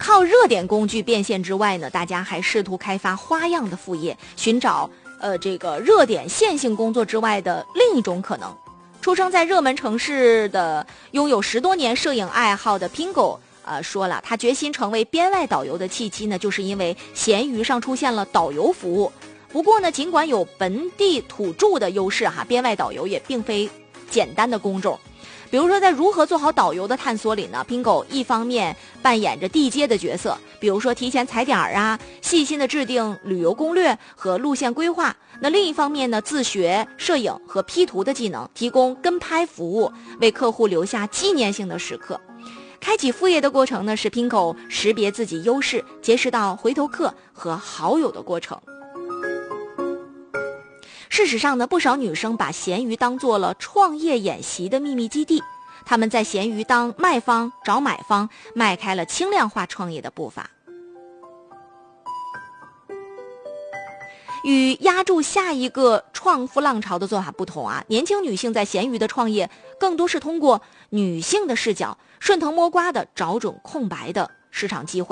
靠热点工具变现之外呢，大家还试图开发花样的副业，寻找这个热点线性工作之外的另一种可能。出生在热门城市的拥有10多年摄影爱好的 Pingo说了，他决心成为编外导游的契机呢，就是因为闲鱼上出现了导游服务。不过呢，尽管有本地土著的优势编外导游也并非简单的工种。比如说在如何做好导游的探索里呢，Pingo一方面扮演着地接的角色，比如说提前踩点细心的制定旅游攻略和路线规划。那另一方面呢，自学摄影和 P 图的技能，提供跟拍服务，为客户留下纪念性的时刻。开启副业的过程呢，是 Pingo 识别自己优势，结识到回头客和好友的过程。事实上呢，不少女生把闲鱼当做了创业演习的秘密基地，她们在闲鱼当卖方找买方，迈开了轻量化创业的步伐。与压住下一个创富浪潮的做法不同年轻女性在闲鱼的创业更多是通过女性的视角，顺藤摸瓜的找准空白的市场机会。